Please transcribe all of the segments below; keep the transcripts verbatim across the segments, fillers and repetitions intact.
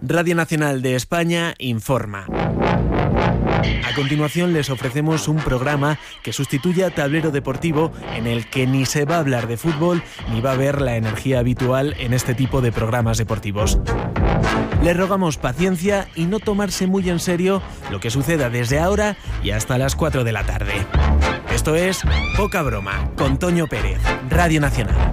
Radio Nacional de España informa. A continuación les ofrecemos un programa que sustituye a Tablero Deportivo, en el que ni se va a hablar de fútbol ni va a haber la energía habitual en este tipo de programas deportivos. Les rogamos paciencia y no tomarse muy en serio lo que suceda desde ahora y hasta las cuatro de la tarde. Esto es Poca Broma, con Toño Pérez, Radio Nacional.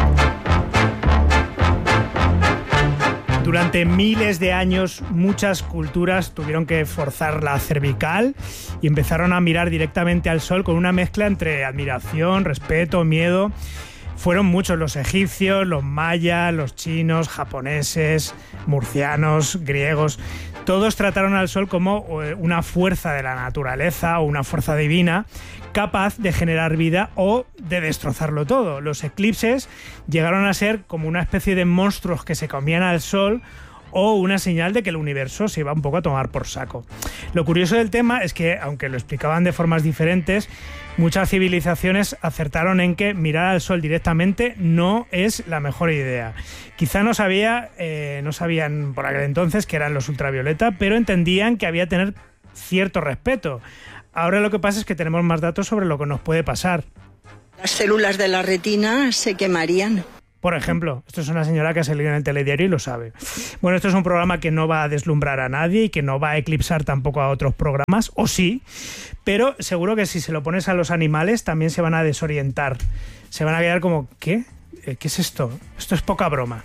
Durante miles de años, muchas culturas tuvieron que forzar la cervical y empezaron a mirar directamente al sol con una mezcla entre admiración, respeto, miedo. Fueron muchos los egipcios, los mayas, los chinos, japoneses, murcianos, griegos. Todos trataron al sol como una fuerza de la naturaleza o una fuerza divina capaz de generar vida o de destrozarlo todo. Los eclipses llegaron a ser como una especie de monstruos que se comían al sol o una señal de que el universo se iba un poco a tomar por saco. Lo curioso del tema es que, aunque lo explicaban de formas diferentes, muchas civilizaciones acertaron en que mirar al sol directamente no es la mejor idea. Quizá no sabía, eh, no sabían por aquel entonces que eran los ultravioleta, pero entendían que había que tener cierto respeto. Ahora lo que pasa es que tenemos más datos sobre lo que nos puede pasar. Las células de la retina se quemarían. Por ejemplo, esto es una señora que ha salido en el telediario y lo sabe. Bueno, esto es un programa que no va a deslumbrar a nadie y que no va a eclipsar tampoco a otros programas, o sí, pero seguro que si se lo pones a los animales también se van a desorientar. Se van a quedar como, ¿qué? ¿Qué es esto? Esto es poca broma.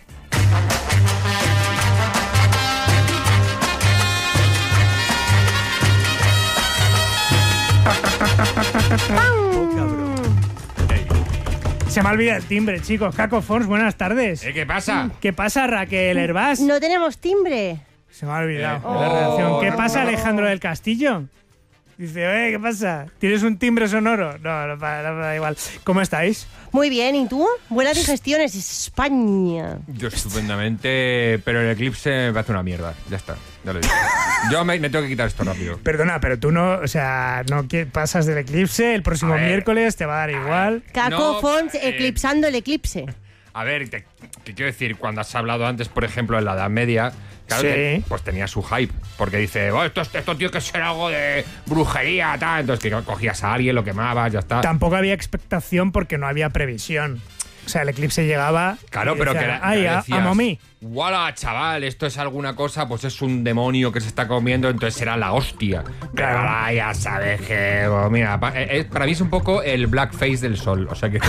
Poca broma. Se me ha olvidado el timbre, chicos. Caco Fons, buenas tardes. ¿Eh, ¿Qué pasa? ¿Qué pasa, Raquel Herbás? No tenemos timbre. Se me ha olvidado. Eh, de la oh, redacción. ¿Qué no. pasa, Alejandro del Castillo? Dice, oye, ¿qué pasa? ¿Tienes un timbre sonoro? No, no, no, no, da igual. ¿Cómo estáis? Muy bien, ¿y tú? Buenas digestiones, España. Yo estupendamente, pero el eclipse me hace una mierda. Ya está, ya lo digo. Yo me, me tengo que quitar esto rápido. Perdona, pero tú no, o sea, no que- pasas del eclipse, el próximo A ver. miércoles te va a dar igual. Caco No, Fons eh, eclipsando el eclipse. A ver, te, te quiero decir, cuando has hablado antes, por ejemplo, en la Edad Media, claro, Sí. que, pues tenía su hype, porque dice, oh, esto, esto tiene que ser algo de brujería, tal. Entonces que cogías a alguien, lo quemabas, ya está. Tampoco había expectación porque no había previsión. O sea, el eclipse llegaba. Claro, y pero que decía, era, ¡ay, que a, decías, a momí! ¡Wala, chaval! Esto es alguna cosa, pues es un demonio que se está comiendo, entonces será la hostia. Pero Claro. ahora ya sabes que, oh, mira, pa- eh, eh, para mí es un poco el blackface del sol. O sea, que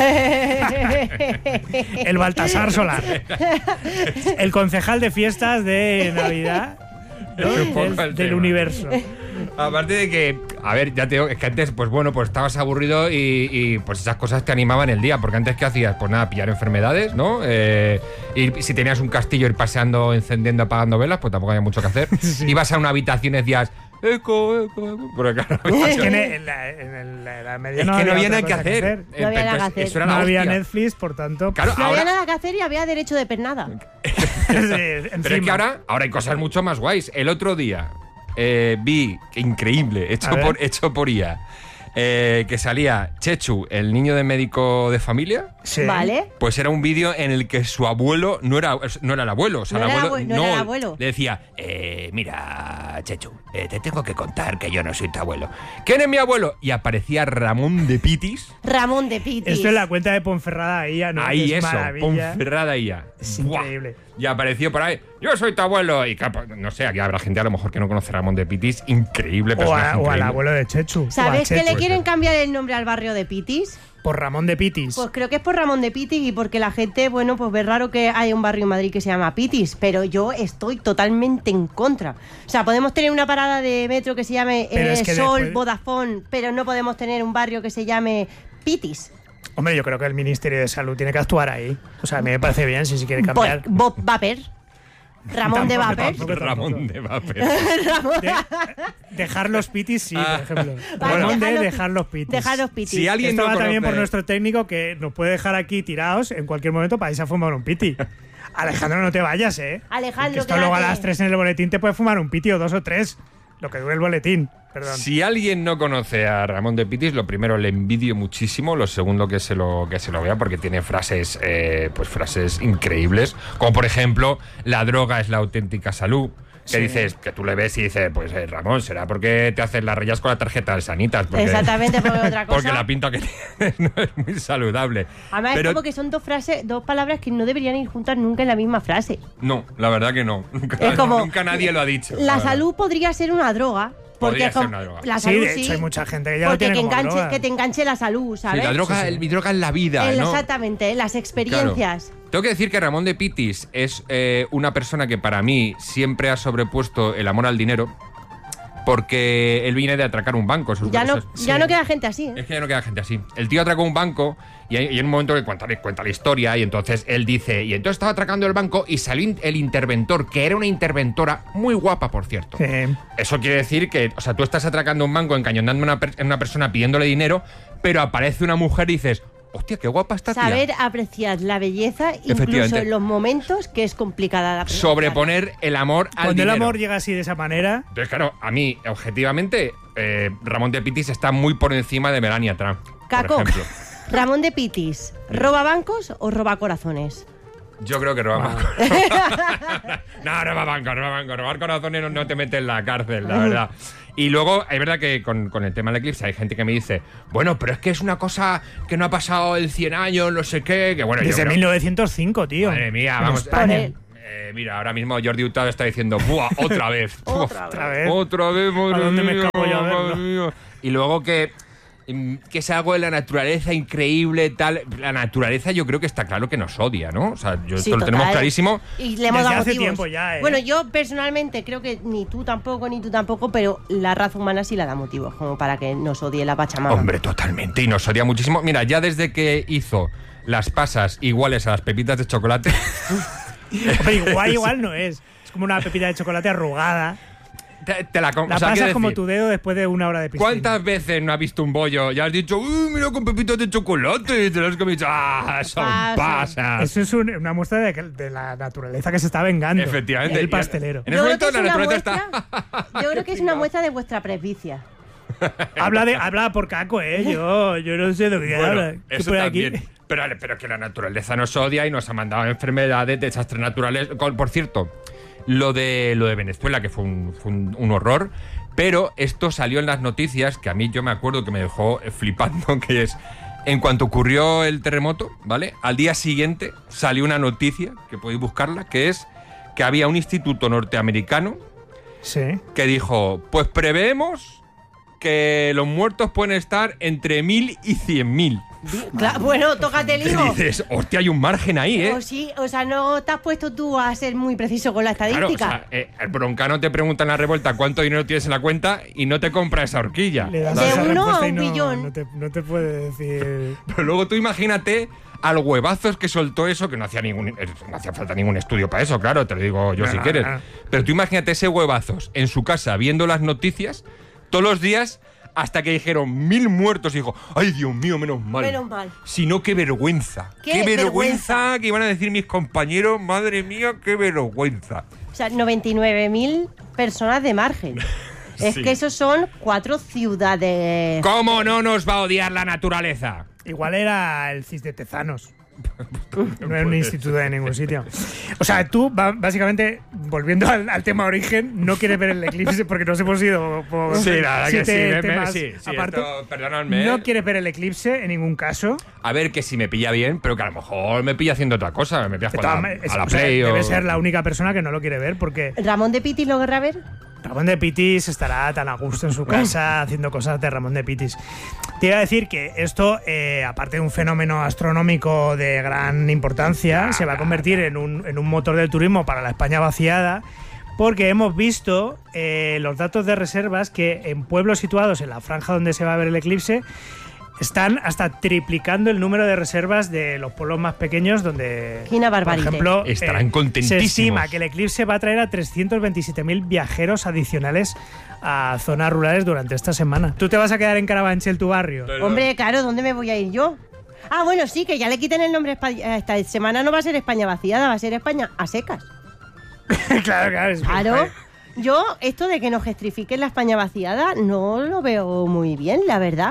El Baltasar Solar. El concejal de fiestas de Navidad, ¿no? Es un poco del, el del tema. universo. Aparte de que, a ver, ya te digo, es que antes, pues bueno, pues estabas aburrido y, y, pues esas cosas te animaban el día, porque antes, ¿qué hacías? Pues nada, pillar enfermedades, ¿no? Eh, y si tenías un castillo, ir paseando, encendiendo, apagando velas, pues tampoco había mucho que hacer. Sí. Ibas a una habitación y decías, eco, eco, eco. Porque, claro, Es que en, en la, en el- la Edad Media es no que no había había otra nada que cosa hacer. No había nada que Entonces, hacer. eso era No la había hostia. Netflix, por tanto. Claro, No ahora, había nada que hacer y había derecho de pernada. sí, pero es encima. que ahora, ahora hay cosas mucho más guays. El otro día eh, vi, que increíble, hecho A ver. por, hecho por I A, eh, que salía Chechu, el niño de médico de familia. Sí. ¿Vale? Pues era un vídeo en el que su abuelo no era, no era el abuelo. O sea, No el era abuelo, abue- no era el abuelo. Le decía, eh, mira, Chechu, eh, te tengo que contar que yo no soy tu abuelo. ¿Quién es mi abuelo? Y aparecía Ramón de Pitis. Ramón de Pitis. Esto es la cuenta de Ponferrada ahí, ¿no? Ahí Es eso, maravilla. Ponferrada y ya. Es Buah. increíble. Y apareció por ahí, yo soy tu abuelo. Y claro, no sé, aquí habrá gente a lo mejor que no conoce a Ramón de Pitis. Increíble O, personaje. a- o al increíble. abuelo de Chechu. o a ¿Sabes que Chechu. le quieren cambiar el nombre al barrio de Pitis? Por Ramón de Pitis. Pues creo que es por Ramón de Pitis y porque la gente, bueno, pues ve raro que haya un barrio en Madrid que se llama Pitis, pero yo estoy totalmente en contra. O sea, podemos tener una parada de metro que se llame Pero eh, es que Sol, después- Vodafone, pero no podemos tener un barrio que se llame Pitis. Hombre, yo creo que el Ministerio de Salud tiene que actuar ahí. O sea, a mí me parece bien si se quiere cambiar. Bob, Bob Vapor. Ramón de Tampoco, Vapor. tampoco. Ramón de Vapor. De- dejar los pitis, sí, Ah. por ejemplo. Vale, Ramón de dejar los- dejar los pitis. Dejar los Pitis. Si alguien Esto no va también conoce- por nuestro técnico que nos puede dejar aquí tirados en cualquier momento para irse a fumar un piti. Alejandro, no te vayas, ¿eh? Alejandro, Que esto luego a quédate. las tres en el boletín te puede fumar un piti o dos o tres. Lo que dure el boletín. perdón. Si alguien no conoce a Ramón de Pitis, lo primero le envidio muchísimo, lo segundo que se lo, que se lo vea, porque tiene frases, eh, pues frases increíbles, como por ejemplo, la droga es la auténtica salud. Que sí. dices, que tú le ves y dices, pues eh, Ramón, será porque te haces las rayas con la tarjeta de Sanitas. Porque, exactamente, porque otra cosa. Porque la pinta que tienes no es muy saludable. Además, Pero, es como que son dos frases, dos palabras que no deberían ir juntas nunca en la misma frase. No, la verdad que no. Nunca, es como, nunca nadie lo ha dicho. La, la salud podría ser una droga. Porque ser una droga. La salud, sí, de hecho sí, hay mucha gente que ya porque lo tiene que, como enganche, droga. que te enganche la salud, ¿sabes? Sí, la droga, sí, sí. El, mi droga es la vida, el, ¿no? Exactamente, las experiencias. Claro. Tengo que decir que Ramón de Pitis es eh, una persona que para mí siempre ha sobrepuesto el amor al dinero, porque él viene de atracar un banco. Eso, ya no, eso es, ya sí. no queda gente así, ¿eh? Es que ya no queda gente así. El tío atracó un banco y hay, y hay un momento que cuenta, cuenta la historia y entonces él dice, y entonces estaba atracando el banco y salió el interventor, que era una interventora muy guapa, por cierto. Sí. Eso quiere decir que, o sea, tú estás atracando un banco, encañonando a una, per una persona pidiéndole dinero, pero aparece una mujer y dices, hostia, qué guapa está, tía. Saber apreciar la belleza, incluso en los momentos que es complicada la apreciar. Sobreponer el amor al Cuando dinero. el amor llega así de esa manera... Entonces, claro, a mí, objetivamente, eh, Ramón de Pitis está muy por encima de Melania Trump, Caco, por ejemplo. Ramón de Pitis, ¿roba bancos o roba corazones? Yo creo que roba bancos. No, roba bancos, roba bancos. Robar corazones no, no te mete en la cárcel, la verdad. Y luego, es verdad que con, con el tema del eclipse hay gente que me dice, bueno, pero es que es una cosa que no ha pasado en cien años, no sé qué, que bueno, Desde yo creo, mil novecientos cinco, tío. madre mía, En vamos. España. Eh, mira, ahora mismo Jordi Hurtado está diciendo, ¡buah! Otra vez. Otra Otra vez. Otra vez, madre ¿A dónde me mía, escapo yo a madre verlo? mía. Y luego que, que es algo de la naturaleza increíble, tal. La naturaleza yo creo que está claro que nos odia, ¿no? O sea, yo Sí, esto lo tenemos total. clarísimo. Y le hemos Desde dado hace motivos. tiempo ya, ¿eh? Bueno, yo personalmente creo que ni tú tampoco, ni tú tampoco, pero la raza humana sí la da motivos, como para que nos odie la Pachamama. Hombre, totalmente. Y nos odia muchísimo. Mira, ya desde que hizo las pasas iguales a las pepitas de chocolate. Pero igual, igual no es. Es como una pepita de chocolate arrugada. Te, te la, com- La o sea, pasas quiero como decir, tu dedo después de una hora de piscina. ¿cuántas veces no has visto un bollo y has dicho, uy, mira con pepitas de chocolate? Y te lo has comido. ¡Ah, son Pasa. pasas! Eso es un- una muestra de, que- de la naturaleza que se está vengando. Efectivamente. El pastelero. En ese Yo creo momento que es la una naturaleza muestra- está. Yo creo que es una muestra de vuestra presbicia. Habla, de, habla por Caco, ¿eh? Yo, yo no sé de lo que Bueno, habla. ¿Qué eso pone también. aquí? Pero, pero que la naturaleza nos odia y nos ha mandado enfermedades, desastres naturales. Con- Por cierto, lo de, lo de Venezuela, que fue, un, fue un, un horror, pero esto salió en las noticias, que a mí yo me acuerdo que me dejó eh, flipando, que es, en cuanto ocurrió el terremoto, ¿vale? Al día siguiente salió una noticia, que podéis buscarla, que es que había un instituto norteamericano Sí. que dijo, pues preveemos que los muertos pueden estar entre mil y cien mil. Claro, bueno, tócate el Y higo. dices, hostia, hay un margen ahí, ¿eh? O sí, o sea, no te has puesto tú a ser muy preciso con la Claro, o estadística. sea, eh, el broncano te pregunta en la revuelta cuánto dinero tienes en la cuenta y no te compra esa horquilla. Le das De esa uno respuesta a y un no, billón. No te, no te puede decir. Pero luego tú imagínate al huevazos que soltó eso, que no hacía ningún eh, no hacía falta ningún estudio para eso, claro, te lo digo yo si Nah, quieres. nah. Pero tú imagínate ese huevazos en su casa viendo las noticias todos los días hasta que dijeron mil muertos y dijo, ay Dios mío, menos mal. Menos mal. Si no, qué vergüenza. Qué vergüenza, vergüenza. que iban a decir mis compañeros, madre mía, qué vergüenza. O sea, noventa y nueve mil personas de margen. Es Sí. que esos son cuatro ciudades. ¿Cómo no nos va a odiar la naturaleza? Igual era el CIS de Tezanos. No era un instituto de ningún sitio. O sea, tú, ba- básicamente, volviendo al, al tema origen, no quieres ver el eclipse porque nos hemos ido por Sí, la verdad que siete sí, me- me- temas sí, sí, aparte. esto, perdonadme, No ¿eh? quieres ver el eclipse en ningún caso. A ver, que si me pilla bien, pero que a lo mejor me pilla haciendo otra cosa. Me pillas De con la, todas ma- es- a la o sea, Play o... debe ser la única persona que no lo quiere ver porque ¿Ramón de Pitis lo querrá ver? Ramón de Pitis estará tan a gusto en su casa haciendo cosas de Ramón de Pitis. Te iba a decir que esto, eh, aparte de un fenómeno astronómico de gran importancia, se va a convertir en un, en un motor del turismo para la España vaciada, porque hemos visto eh, los datos de reservas que en pueblos situados en la franja donde se va a ver el eclipse están hasta triplicando el número de reservas de los pueblos más pequeños donde, Quina por barbarite. ejemplo, Estarán contentísimos. se estima que el eclipse va a traer a trescientos veintisiete mil viajeros adicionales a zonas rurales durante esta semana. ¿Tú te vas a quedar en Carabanchel, tu barrio? Hombre, claro, ¿dónde me voy a ir yo? Ah, bueno, sí, que ya le quiten el nombre a España. Esta semana no va a ser España vaciada, va a ser España a secas. claro, claro. Es Claro. Yo, esto de que nos gentrifiquen la España vaciada, no lo veo muy bien, la verdad.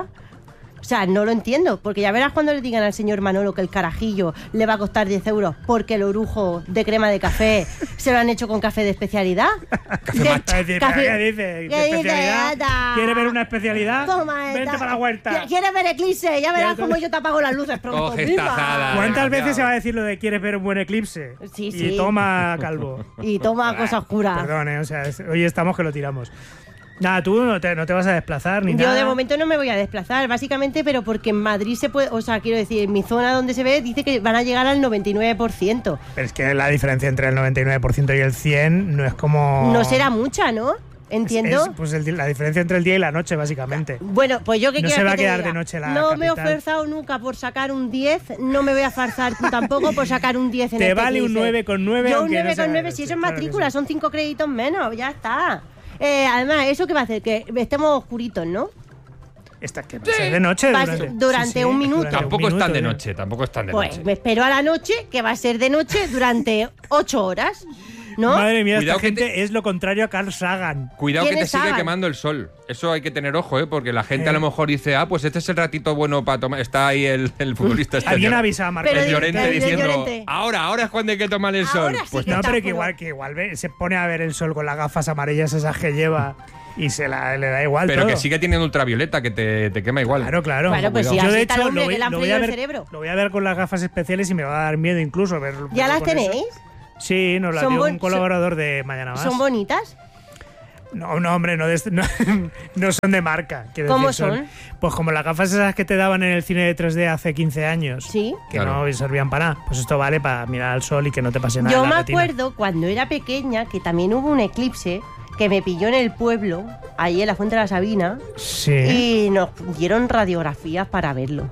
O sea, no lo entiendo, porque ya verás cuando le digan al señor Manolo que el carajillo le va a costar diez euros porque el orujo de crema de café se lo han hecho con café de especialidad. Café matcha. ¿Qué dice? ¿Qué dice? ¿Qué especialidad? dice? ¿Quieres ver una especialidad? Toma, Vente esta. para la huerta. ¿Quieres ver eclipse? Ya verás Ya, cómo yo te apago las luces pronto. Coge misma. esta jada. ¿Cuántas Desgraciado. veces se va a decir lo de quieres ver un buen eclipse? Sí, Y sí. toma, calvo. Y toma cosa oscura. Perdón, ¿eh? O sea, es- hoy estamos que lo tiramos. Nada, tú no te, no te vas a desplazar ni Yo nada. de momento no me voy a desplazar, básicamente, pero porque en Madrid se puede, o sea, quiero decir, en mi zona donde se ve, dice que van a llegar al noventa y nueve por ciento. Pero es que la diferencia entre el noventa y nueve por ciento y el cien por ciento no es como... No será mucha, ¿no? Entiendo. Es, pues el- la diferencia entre el día y la noche, básicamente. Bueno, pues yo que No quiero se va que a te quedar diga. de noche la No me he capital. esforzado nunca por sacar un diez, no me voy a forzar tampoco por sacar un diez en Te este vale un quiz, ¿eh? nueve con nueve, Yo un aunque no nueve sea con nueve, de si noche, eso es claro que matrícula, sí. son cinco créditos menos, ya está. Eh, además, ¿eso qué va a hacer? Que estemos oscuritos, ¿no? Esta que va a ser de noche Va a durante, ser durante un minuto. durante un Tampoco están de ¿eh? noche, tampoco están de Pues noche. me espero a la noche, que va a ser de noche durante ocho horas, ¿no? Madre mía, Cuidado esta que gente es lo contrario a Carl Sagan. Cuidado que ¿Quién te es sigue Sagan? quemando el sol. Eso hay que tener ojo, ¿eh? Porque la gente Eh. a lo mejor dice, ah, pues este es el ratito bueno para tomar. Está ahí el, el futbolista. Este Alguien Llor- avisa a Marco. Pero el de- Llorente de- de diciendo, Llorente. ahora, ahora es cuando hay que tomar el sol. Ahora sí Pues que No, está pero que puro. igual, que igual ve- se pone a ver el sol con las gafas amarillas esas que lleva y se la, le da igual Pero todo. que sigue teniendo ultravioleta, que te, te quema igual. Claro, claro. Claro, pues Cuidado. si Yo de así está el hecho hombre lo voy, que le han lo voy freído a el ver, cerebro. lo voy a ver con las gafas especiales y me va a dar miedo incluso ver. ¿Ya verlo las con eso. tenéis? Sí, nos las Son dio bon- un colaborador de Mañana Más. ¿Son bonitas? No, no, hombre, no, de este- no, no son de marca. quiero ¿Cómo decir, son? Pues como las gafas esas que te daban en el cine de tres D hace quince años. Sí. Que Claro. no servían para nada. Pues esto vale para mirar al sol y que no te pase nada. Yo en la me retina. acuerdo cuando era pequeña que también hubo un eclipse que me pilló en el pueblo, ahí en la Fuente de la Sabina, Sí. y nos dieron radiografías para verlo.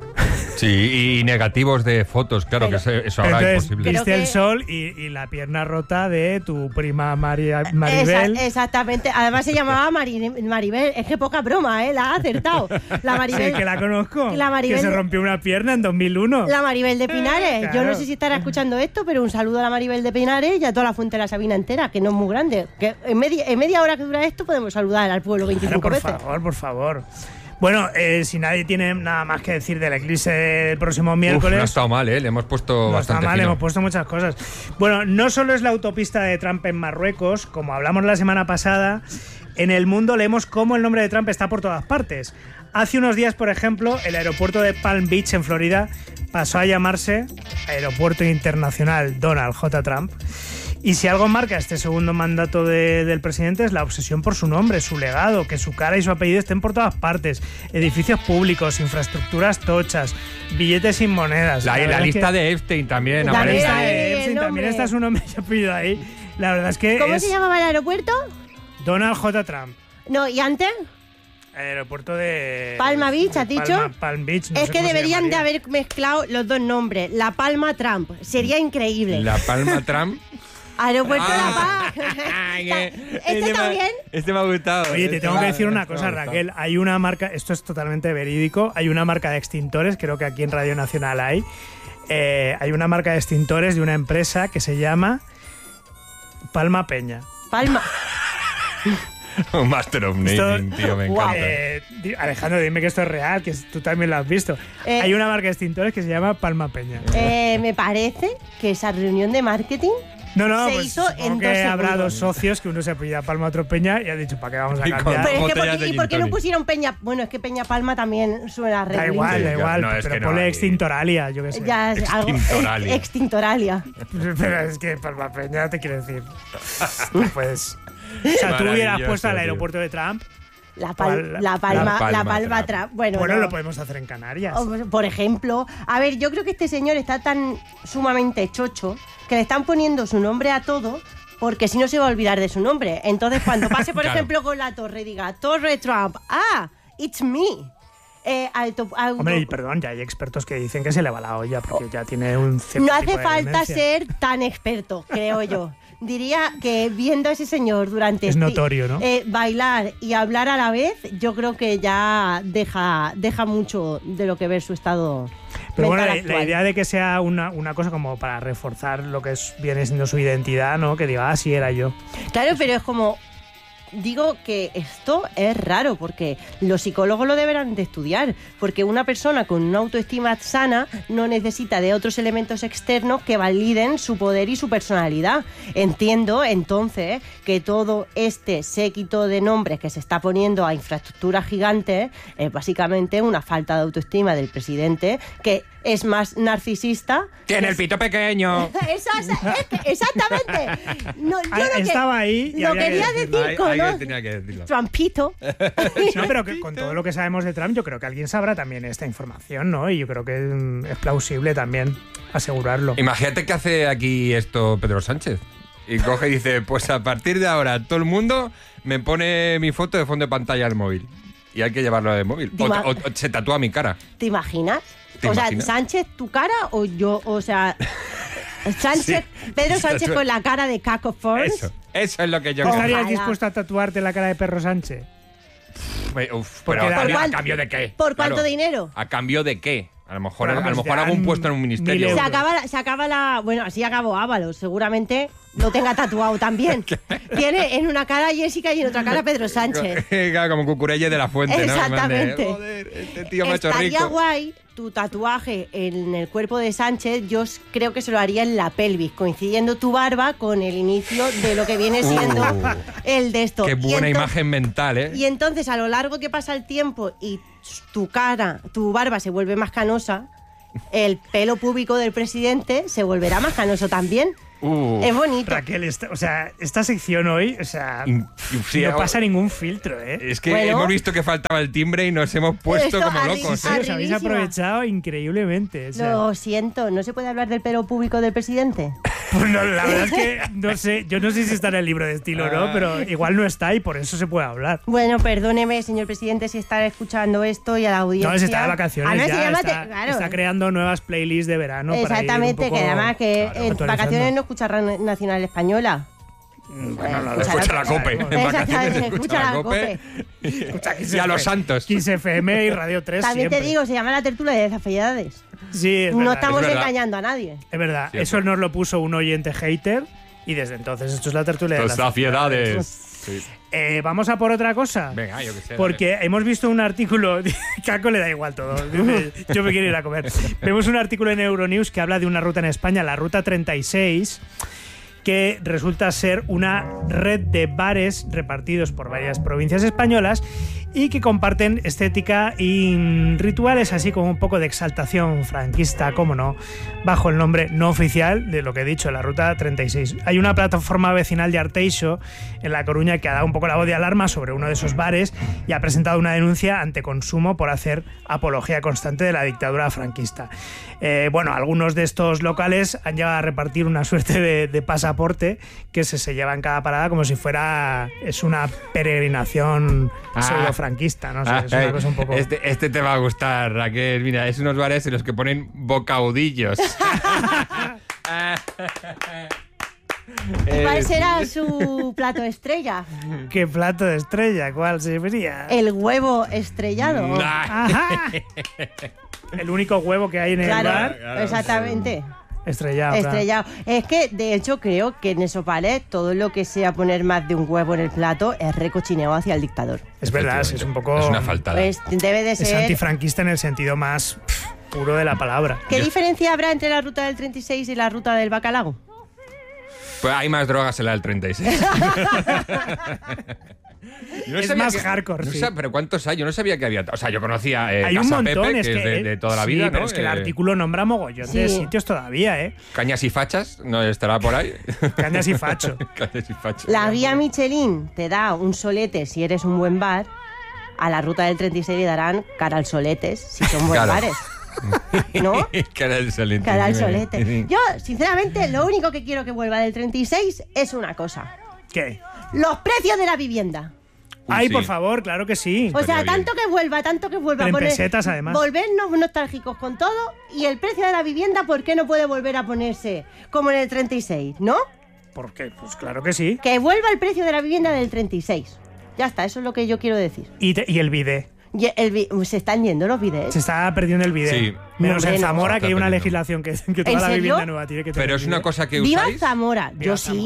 Sí, y negativos de fotos, claro, Pero- que eso, eso ahora es Entonces, imposible. Creo viste el que- sol y, y la pierna rota de tu prima María, Maribel. Esa- exactamente. Además se llamaba Mari- Maribel. Es que poca broma, ¿eh? La ha acertado. La Sí, Maribel. que la conozco. La Maribel que se de- rompió una pierna en dos mil uno. La Maribel de Pinares. Yo Claro. no sé si estará escuchando esto, pero un saludo a la Maribel de Pinares y a toda la Fuente de la Sabina entera, que no es muy grande. Que en media, en media hora que dura esto podemos saludar al pueblo Claro, veinticinco por veces. favor, por favor. Bueno, eh, si nadie tiene nada más que decir del eclipse del próximo Uf, miércoles. no ha estado mal, ¿eh? Le hemos puesto No está bastante mal, fino. hemos puesto muchas cosas. Bueno, no solo es la autopista de Trump en Marruecos, como hablamos la semana pasada, en el mundo leemos cómo el nombre de Trump está por todas partes. Hace unos días, por ejemplo, el aeropuerto de Palm Beach, en Florida, pasó a llamarse Aeropuerto Internacional Donald J. Trump. Y si algo marca este segundo mandato de- del presidente es la obsesión por su nombre, su legado, que su cara y su apellido estén por todas partes. Edificios públicos, infraestructuras tochas, billetes sin monedas. La, la verdad es lista que- de Epstein también La la aparece. lista Ahí, de el Epstein, nombre. también está su nombre y apellido ahí. La verdad es que ¿Cómo es se llamaba el aeropuerto? Donald J. Trump. No, ¿y antes? Aeropuerto de... Palma Beach, ¿has de dicho? Palma- Palm Beach, no es sé que cómo se deberían de llamaría. haber mezclado los dos nombres. La Palma Trump. Sería increíble. La Palma Trump. Aeropuerto Ah. La Paz. Ay, que- ¿Este me- también? Este me ha gustado. Oye, te Este tengo me que ha- decir una este me cosa, ha gustado. Raquel. Hay una marca, esto es totalmente verídico, hay una marca de extintores, creo que aquí en Radio Nacional hay. Eh, hay una marca de extintores de una empresa que se llama Palma Peña. Palma. Un Master of Esto- Naming, tío, me Guau. encanta. Eh, di- Alejandro, dime que esto es real, que tú también lo has visto. Eh, hay una marca de extintores que se llama Palma Peña. Eh, me parece que esa reunión de marketing No, no, se pues hizo supongo en que dos habrá segundos. dos socios, que uno se apellida Palma, otro Peña, y ha dicho, ¿para qué vamos a Y con- cambiar? Pero es que, botellas ¿por de qué, ¿y gin por qué no tonic. pusieron Peña? Bueno, es que Peña Palma también suena re Da igual, gringo. da Sí, igual, no, es pero que no ponle hay- extintoralia, yo qué sé. Ya es algo Extintoralia. ex- extintoralia. Pero es que Palma Peña te quiero decir. No puedes. O sea, tú hubieras Maravilloso, puesto al tío. aeropuerto de Trump. La, pal- La- la palma, la la Palma palma Trump. Trump. Bueno, Bueno, no. lo podemos hacer en Canarias. O, por ejemplo, a ver, yo creo que este señor está tan sumamente chocho que le están poniendo su nombre a todo porque si no se va a olvidar de su nombre. Entonces, cuando pase, por Claro. ejemplo, con la torre y diga Torre Trump, ah, it's me. Eh, auto- auto- Hombre, y perdón, ya hay expertos que dicen que se le va la olla porque ya tiene un cierto no tipo hace de falta demencia. ser tan experto, creo yo. Diría que viendo a ese señor durante Es este- notorio, ¿no? eh, bailar y hablar a la vez, yo creo que ya deja, deja mucho de lo que ver su estado. Pero bueno, mental la, la actual. idea de que sea una, una cosa como para reforzar lo que es, viene siendo su identidad, ¿no? Que diga, ah, sí, era yo. Claro, pero es como, digo que esto es raro, porque los psicólogos lo deberán de estudiar, porque una persona con una autoestima sana no necesita de otros elementos externos que validen su poder y su personalidad. Entiendo, entonces, que todo este séquito de nombres que se está poniendo a infraestructuras gigantes es básicamente una falta de autoestima del presidente, que es más narcisista. ¡Tiene el pito pequeño! Eso es, es que- exactamente. No, yo Ah, lo que- estaba ahí y Lo había que quería decirlo. decir Hay- con alguien los- tenía que decirlo. Trumpito. No, pero que con todo lo que sabemos de Trump, yo creo que alguien sabrá también esta información, ¿no? Y yo creo que mm, es plausible también asegurarlo. Imagínate que hace aquí esto Pedro Sánchez. Y coge y dice, pues a partir de ahora todo el mundo me pone mi foto de fondo de pantalla del móvil. Y hay que llevarlo de móvil. O, Dima- o- o se tatúa mi cara. ¿Te imaginas? ¿Te o sea, imaginas? Sánchez, tu cara o yo, o sea, Sánchez, Pedro Sánchez con la cara de Caco Force. Eso, eso es lo que yo ¿No quiero. estarías Ojalá. dispuesto a tatuarte la cara de Perro Sánchez? Uf, Porque pero da- ¿a cambio, ¿Por a cuánto- cambio de qué? ¿Por cuánto Claro. dinero? ¿A cambio de qué? A lo mejor, Bueno, a pues lo mejor te hago un dan puesto en un ministerio. mil Se euros. acaba, la, se acaba la... Bueno, así acabó Ábalos. Seguramente lo tenga tatuado también. Tiene en una cara Jessica y en otra cara Pedro Sánchez. Claro, como Cucurelle de la Fuente, ¿no? Exactamente. Joder, este tío me ha hecho Estaría rico. guay tu tatuaje en el cuerpo de Sánchez. Yo s- creo que se lo haría en la pelvis, coincidiendo tu barba con el inicio de lo que viene siendo Uh, el de esto. Qué Y buena ento- imagen mental, ¿eh? Y entonces, a lo largo que pasa el tiempo y tu cara, tu barba se vuelve más canosa, el pelo púbico del presidente se volverá más canoso también. Uh, Es bonito. Raquel, esta- o sea, esta sección hoy, o sea, in- sí, no ahora- pasa ningún filtro, ¿eh? Es que Bueno. hemos visto que faltaba el timbre y nos hemos puesto Esto como arri- locos. Sí, ¿eh? os habéis Arribísima. aprovechado increíblemente. O sea, Lo siento, ¿no se puede hablar del pelo púbico del presidente? pues no, la verdad es que no sé, yo no sé si está en el libro de estilo o no, pero igual no está y por eso se puede hablar. Bueno, perdóneme, señor presidente, si está escuchando esto y a la audiencia. No, se está de vacaciones Ah, no, ya, se llama está, te- claro. está creando nuevas playlists de verano. para ir un Exactamente, poco- que además que claro, en actualizando. vacaciones no escucha Radio Nacional Española. Bueno, no, Escucha Escucha la la- cope. En Exactamente, vacaciones escucha escucha la la cope. Y a los santos. Kiss F M y Radio tres También siempre. te digo, se llama la tertulia de desafiedades. Sí, es No verdad, estamos es verdad. engañando a nadie. Es verdad, Cierto. eso nos lo puso un oyente hater y desde entonces esto es la tertulia de las Desafiedades. Sí. Eh, Vamos a por otra cosa. Venga, yo qué sé. Porque hemos visto un artículo, Caco le da igual todo, yo me quiero ir a comer. Vemos un artículo en Euronews que habla de una ruta en España, la Ruta treinta y seis, que resulta ser una red de bares repartidos por varias provincias españolas y que comparten estética y rituales, así como un poco de exaltación franquista, como no, bajo el nombre no oficial de lo que he dicho, la Ruta treinta y seis. Hay una plataforma vecinal de Arteixo en La Coruña que ha dado un poco la voz de alarma sobre uno de esos bares y ha presentado una denuncia ante Consumo por hacer apología constante de la dictadura franquista. Eh, bueno, algunos de estos locales han llegado a repartir una suerte de, de pasaporte que se, se lleva en cada parada como si fuera es una peregrinación Ah. pseudo-franquista, no sé, es Ay, una cosa un poco... este, este te va a gustar, Raquel. Mira, es unos bares en los que ponen bocaudillos. ¿Cuál Eh, será su plato estrella? ¿Qué plato de estrella? ¿Cuál sería? El huevo estrellado. nah. Ajá. El único huevo que hay en el Claro, bar, claro, exactamente. estrellado. claro. Estrellado. Es que, de hecho, creo que en esos bares todo lo que sea poner más de un huevo en el plato es recochineo hacia el dictador. Es verdad, es un poco... Es una faltada. Pues debe de Es ser... antifranquista en el sentido más pff, puro de la palabra. ¿Qué Yo- diferencia habrá entre la ruta del treinta y seis y la ruta del bacalao? Pues hay más drogas en la del treinta y seis. Yo no Es sabía más que- hardcore, no sí. sab- pero ¿cuántos hay? Yo no sabía que había. O sea, yo conocía eh, Hay un Casa montón, Pepe, es que que... es de, de toda la sí, vida, pero ¿no? es que el Eh, artículo nombra mogollón de Sí. sitios todavía, ¿eh? Cañas y fachas, ¿no estará por ahí? Cañas y facho. Cañas y fachas. La guía Michelin te da un solete si eres un buen bar. A la ruta del treinta y seis le darán cara al soletes si son buen Claro. bares. ¿No? Cara al solete. Cara al dime. solete. Yo, sinceramente, lo único que quiero que vuelva del treinta y seis es una cosa. ¿Qué? Los precios de la vivienda. Uy, Ay, sí. por favor, claro que sí. O sea, Estaría bien. tanto que vuelva, tanto que vuelva. Pero en poner- pesetas, además. Volvernos nostálgicos con todo y el precio de la vivienda, ¿por qué no puede volver a ponerse como en el treinta y seis? ¿No? ¿Por qué? Pues claro que sí. Que vuelva el precio de la vivienda del treinta y seis. Ya está, eso es lo que yo quiero decir. Y, te- y el bidet. Y el vi- se están yendo los vídeos. Se está perdiendo el bidet. Sí. Menos No, en hombre, no. Zamora, Se que está hay una perdiendo. legislación que, que ¿En toda la serio? vivienda nueva tiene que tener Pero es una bidet. cosa que ¡Viva usáis. Zamora! Viva Yo sí. Zamora.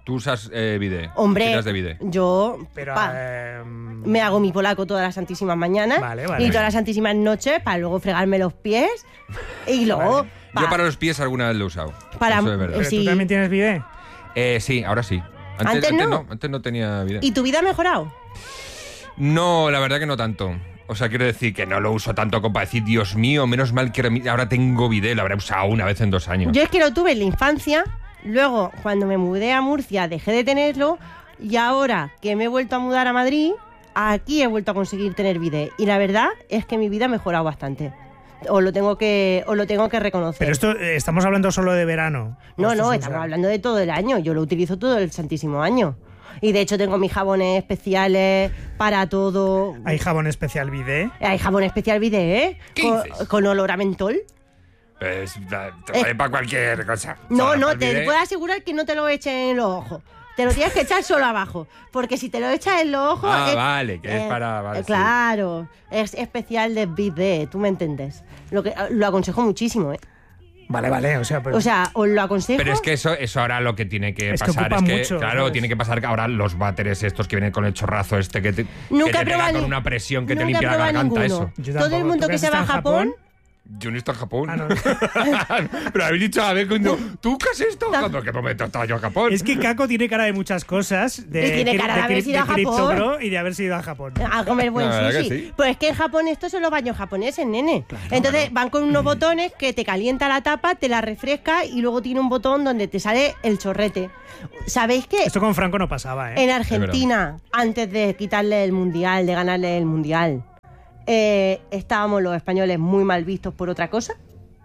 ¿Tú usas eh, bidet? Hombre, ¿Tiras de bidet? yo Pero, pa, eh, me hago mi polaco todas las santísimas mañanas Vale, vale. y todas las santísimas noches para luego fregarme los pies y luego... Vale. pa- Yo para los pies alguna vez lo he usado. Para- Eso es verdad. ¿Pero sí. tú también tienes bidet? Eh, sí, ahora sí. Antes no. Antes no tenía bidet. ¿Y tu vida ha mejorado? No, la verdad que no tanto. O sea, quiero decir que no lo uso tanto como para decir, Dios mío, menos mal que ahora tengo bidet. Lo habré usado una vez en dos años. Yo es que lo tuve en la infancia, luego cuando me mudé a Murcia dejé de tenerlo y ahora que me he vuelto a mudar a Madrid, aquí he vuelto a conseguir tener bidet. Y la verdad es que mi vida ha mejorado bastante. Os lo tengo que, os lo tengo que reconocer. Pero esto, eh, estamos hablando solo de verano. No, Esto no, es estamos usar. hablando de todo el año. Yo lo utilizo todo el santísimo año. Y de hecho tengo mis jabones especiales para todo. Hay jabón especial bidet. Hay jabón especial bidet, ¿eh? ¿Qué Con, dices? con olor a mentol. Pues, te vale para cualquier cosa. No, Para no, el te bidet. puedo asegurar que no te lo eches en los ojos. Te lo tienes que echar solo abajo. Porque si te lo echas en los ojos. Ah, es- vale, que es para- vale, eh, sí. claro, es especial de bidet, tú me entiendes. Lo, que, lo aconsejo muchísimo, ¿eh? Vale, vale, o sea, pero... O sea, os lo aconsejo. Pero es que eso, eso ahora lo que tiene que Es que pasar ocupa es que, mucho, claro, ¿sabes? tiene que pasar que ahora los váteres estos que vienen con el chorrazo este que te, Nunca que he te pega probado con ni- una presión que te nunca he limpia la probado garganta, ninguno. eso. Yo Todo el tampoco. mundo ¿Tú que has se va a estado en Japón. Yo no estoy en Japón. Ah, no. Pero habéis dicho a ver cuando tú qué has estado Ta- Japón. ¿Qué momento he estado yo en Japón? Es que Caco tiene cara de muchas cosas. De, Y tiene cara de haber cri- ido a Crypto Japón. Bro y de haber ido a Japón. A comer buen La verdad que sushi. sí. Pues es que en Japón estos son los baños japoneses, nene. Entonces van con unos botones que te calienta la tapa, te la refresca y luego tiene un botón donde te sale el chorrete. ¿Sabéis qué? Esto con Franco no pasaba, ¿eh? En Argentina, antes de quitarle el mundial, de ganarle el mundial, eh, estábamos los españoles muy mal vistos por otra cosa.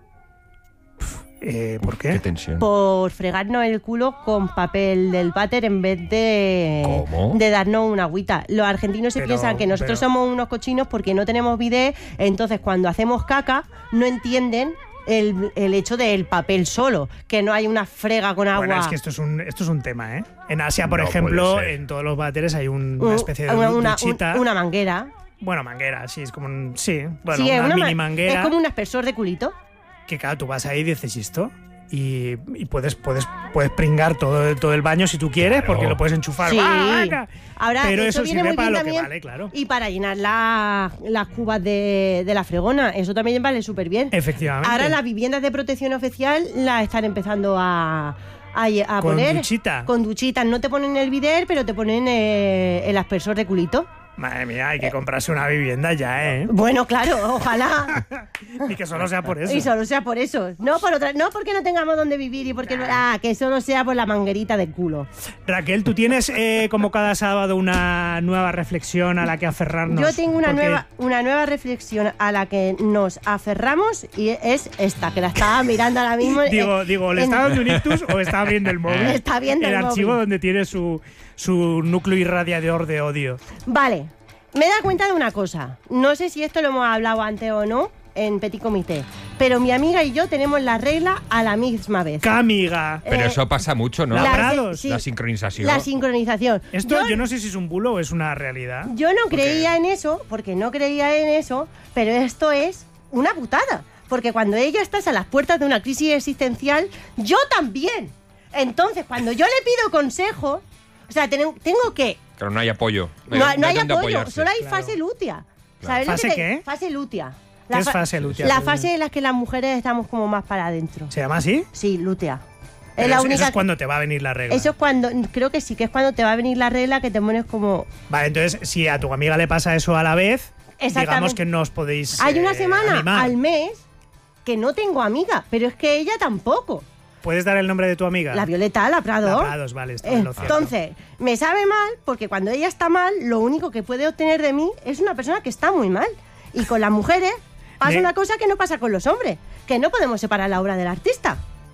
Eh, ¿Por Qué qué? tensión. Por fregarnos el culo con papel del váter en vez de, ¿Cómo? de darnos una agüita. Los argentinos se Pero- piensan que nosotros pero- somos unos cochinos porque no tenemos bidet, entonces cuando hacemos caca no entienden el, el hecho del papel solo, que no hay una frega con agua. Bueno, es que esto es un, esto es un tema, ¿eh? En Asia, por No ejemplo, puede ser. en todos los váteres hay un- Un- una especie de una, una- duchita. un- una manguera. Bueno, manguera, sí, es como un... Sí, bueno, Sí, es una, una ma- mini manguera. Es como un aspersor de culito. Que claro, tú vas ahí y dices esto. Y, y puedes, puedes, puedes pringar todo, todo el baño si tú quieres, Claro. porque lo puedes enchufar. Sí. ¡Ah, venga! Ahora, Pero eso eso viene sirve muy para bien lo que también. vale, claro. Y para llenar la- las cubas de, de la fregona, eso también vale súper bien. Efectivamente. Ahora las viviendas de protección oficial las están empezando a, a, a Con poner. duchita. Con duchitas. No te ponen el bidet, pero te ponen eh, el aspersor de culito. Madre mía, hay que comprarse una vivienda ya, ¿eh? Bueno, claro, ojalá. Y que solo sea por eso. Y solo sea por eso. No por otra, no porque no tengamos dónde vivir y porque ah, que solo sea por la manguerita del culo. Raquel, tú tienes eh, como cada sábado una nueva reflexión a la que aferrarnos. Yo tengo una porque- nueva, una nueva reflexión a la que nos aferramos y es esta, que la estaba mirando ahora mismo. Digo, eh, digo, ¿le en- está dando un ictus o está abriendo el móvil? Está viendo el archivo móvil. donde tiene su, su núcleo irradiador de odio. Vale, me he dado cuenta de una cosa. No sé si esto lo hemos hablado antes o no en Petit Comité, pero mi amiga y yo tenemos la regla a la misma vez. ¡Camiga! Pero eh, eso pasa mucho, ¿no? la- La- Labrados. sí, La sincronización. La sincronización. Esto yo, no sé si es un bulo o es una realidad. Yo no creía en eso, porque no creía en eso, pero esto es una putada. Porque cuando ella está a las puertas de una crisis existencial, yo también. Entonces, cuando yo le pido consejo, o sea, ten- tengo que... Pero no hay apoyo. No, no hay dónde apoyo, apoyarse. solo hay Claro. fase lútea. Claro. ¿Sabes lo ¿Fase que te- qué? Fase lútea. ¿Qué es fa- fase lútea? La fase en la que las mujeres estamos como más para adentro. ¿Se llama así? Sí, lútea. Pero Es la eso- única... Eso es cuando te va a venir la regla. Eso es cuando... Creo que sí, que es cuando te va a venir la regla que te pones como... Vale, entonces, si a tu amiga le pasa eso a la vez, digamos Exactamente. que no os podéis. Hay una eh, semana animar. al mes que no tengo amiga, pero es que ella tampoco. ¿Puedes dar el nombre de tu amiga? La Violeta, la Prado. La Prados, vale, está en lo cierto. Entonces, me sabe mal porque cuando ella está mal, lo único que puede obtener de mí es una persona que está muy mal. Y con las mujeres pasa Me- una cosa que no pasa con los hombres, que no podemos separar la obra del artista.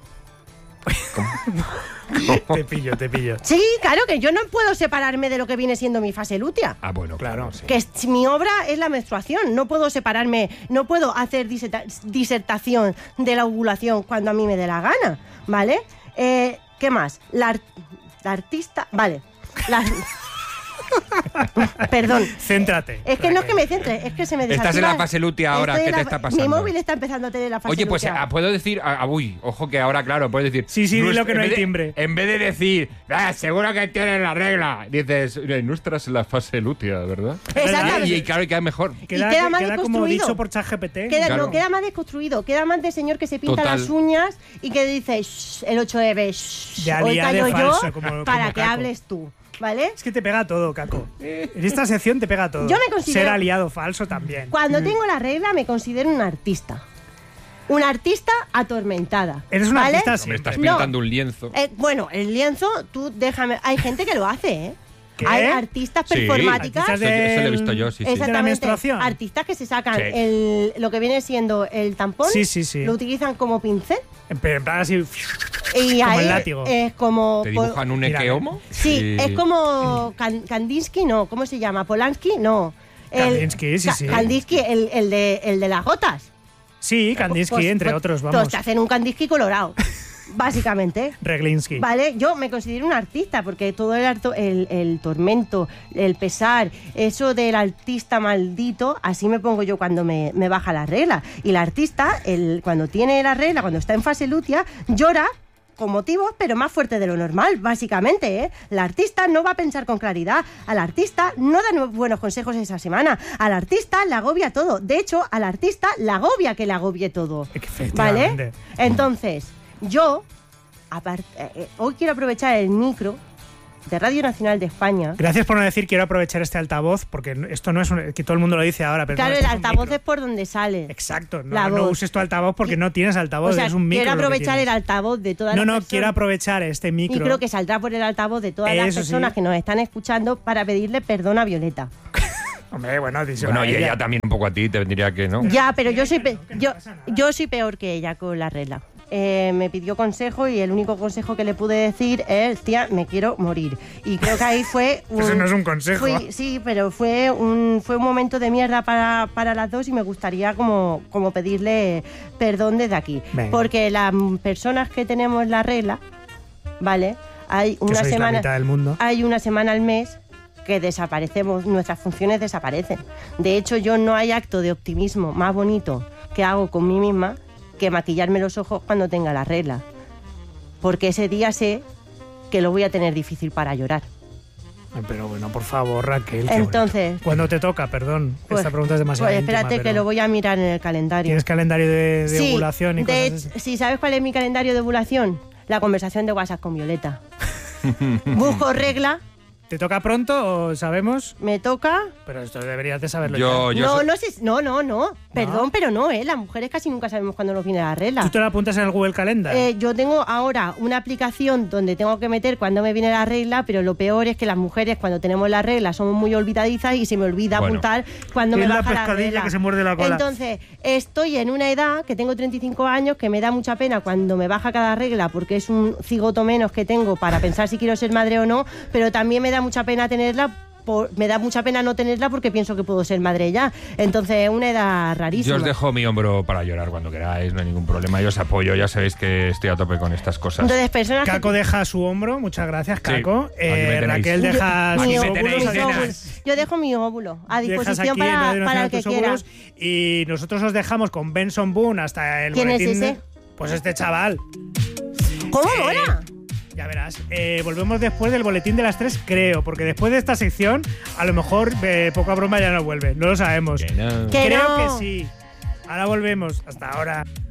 Te pillo, te pillo. Sí, claro que yo no puedo separarme de lo que viene siendo mi fase lútea. Ah, bueno, Claro. claro. sí. Que es- mi obra es la menstruación, no puedo separarme, no puedo hacer diserta- disertación de la ovulación cuando a mí me dé la gana, ¿vale? Eh, ¿Qué más? La, ar- la artista, vale. La, Perdón. Céntrate. Es que no es que me centre, es que se me desactiva. Estás en la fase lútea ahora, Estoy ¿qué en te la- está pasando? Mi móvil está empezando a tener la fase Oye, pues lútea. ah, puedo decir, ah, ah, uy, ojo que ahora, claro, puedes decir. Sí, sí, dilo nuestra- que no en hay vez de- timbre. En vez de decir, ah, seguro que tienes la regla, dices, "Eh, nuestra es la fase lútea, ¿verdad? Exactamente. Y, y claro, queda mejor. Queda, queda más queda como deconstruido. dicho por ChatGPT. Queda, Claro. No, queda más desconstruido, queda más de señor que se pinta Total. las uñas y que dice "Shh, el ocho eve, shh, De hoy aliade callo falso, yo como- para como que Caco. hables tú, ¿vale? Es que te pega todo, Caco. En esta sección te pega todo. Yo me considero- Ser aliado falso también. Cuando tengo la regla me considero una artista. Una artista atormentada. Eres una ¿vale? artista Me siempre. estás No. pintando un lienzo. Eh, bueno, el lienzo, tú déjame... Hay gente que lo hace, ¿eh? ¿Qué? Hay artistas Sí. performáticas... Artistas Eso, de- eso lo he visto yo, sí, sí. Esa- ¿De la menstruación? Artistas que se sacan Sí. el, lo que viene siendo el tampón, Sí, sí, sí. lo utilizan como pincel Pero en plan así. y Como ahí el látigo. es como... ¿Te po- dibujan un Mira, equeomo? Sí, Y- es como Kan- Kandinsky, no, ¿cómo se llama? Polanski, no. El- Kandinsky, sí, Ka- sí. Kandinsky, el, el de, el de las gotas. Sí, Kandinsky, Pues- entre pues- otros, Pues vamos. te hacen un Kandinsky colorado, básicamente. Reglinsky. Vale, yo me considero un artista porque todo el, harto- el, el tormento, el pesar, eso del artista maldito, así me pongo yo cuando me, me baja la regla. Y el artista, el, cuando tiene la regla, cuando está en fase lútea, llora con motivos, pero más fuerte de lo normal, básicamente, ¿eh? El artista no va a pensar con claridad. Al artista no da nu- buenos consejos esa semana. Al artista le agobia todo. De hecho, al artista le agobia que le agobie todo. Efectivamente. ¿Vale? Entonces, yo, apart- eh, eh, hoy quiero aprovechar el micro de Radio Nacional de España. Gracias por no decir quiero aprovechar este altavoz, porque esto no es un- que todo el mundo lo dice ahora, pero Claro, no, el esto es un altavoz micro. es por donde sale. Exacto, no, la no voz. uses tu altavoz porque no tienes altavoz, O sea, es un micro. quiero lo que aprovechar el tienes. altavoz de todas No, las no, personas. quiero aprovechar este micro. Micro que saldrá por el altavoz de todas las Eso sí. personas que nos están escuchando para pedirle perdón a Violeta. Hombre, bueno, díselo Bueno, a y ella también un poco a ti, te vendría que, ¿no? Ya, pero yo soy pe- yo, yo soy peor que ella con la regla. Eh, me pidió consejo y el único consejo que le pude decir es, tía, me quiero morir. Y creo que ahí fue un... Eso no es un consejo. fui- sí, pero fue un, fue un momento de mierda para, para las dos y me gustaría como, como pedirle perdón desde aquí. Venga. Porque las personas que tenemos la regla, ¿vale? Hay Que una sois la semana... mitad del mundo. Hay una semana al mes que desaparecemos, nuestras funciones desaparecen. De hecho, yo no hay acto de optimismo más bonito que hago con mí misma que maquillarme los ojos cuando tenga la regla. Porque ese día sé que lo voy a tener difícil para llorar. Ay, pero bueno, por favor, Raquel. qué Entonces- bonito. Cuando te toca, perdón. Pues- Esta pregunta es demasiado Pues íntima, espérate que pero lo voy a mirar en el calendario. ¿Tienes calendario de, de Sí, ovulación y de cosas así? sí, ¿sabes cuál es mi calendario de ovulación? La conversación de WhatsApp con Violeta. Busco regla, ¿Te toca pronto o sabemos? me toca... Pero esto deberías de saberlo Yo, ya. yo no, soy- no, sé, no, no, no. Perdón, pero no, ¿eh? Las mujeres casi nunca sabemos cuándo nos viene la regla. ¿Tú te lo apuntas en el Google Calendar? Eh, yo tengo ahora una aplicación donde tengo que meter cuando me viene la regla, pero lo peor es que las mujeres cuando tenemos la regla somos muy olvidadizas y se me olvida Bueno. apuntar cuando Es me la baja la pescadilla regla. que se muerde la cola. Entonces, estoy en una edad que tengo treinta y cinco años que me da mucha pena cuando me baja cada regla porque es un cigoto menos que tengo para pensar si quiero ser madre o no, pero también me da mucha pena tenerla. Por, me da mucha pena no tenerla porque pienso que puedo ser madre ya. Entonces, es una edad rarísima. Yo os dejo mi hombro para llorar cuando queráis, no hay ningún problema. Yo os apoyo, ya sabéis que estoy a tope con estas cosas. Entonces, personas que- Caco deja su hombro, muchas gracias, Caco. aquí Eh, me tenéis. Raquel deja Yo- sus mi me óvulo, tenéis, mis óvulos. nenas. óvulos. Yo dejo mi óvulo a Dejas disposición aquí en para, Radio para Nacional el que tus quiera. óvulos y nosotros os dejamos con Benson Boone hasta el ¿Quién es boletín de- ese? Pues este chaval. ¿Cómo Eh, mola? Ya verás. Eh, volvemos después del boletín de las tres, creo, porque después de esta sección, a lo mejor eh, poca broma ya no vuelve. No lo sabemos. Que no. Que creo no. que sí. Ahora volvemos. Hasta ahora.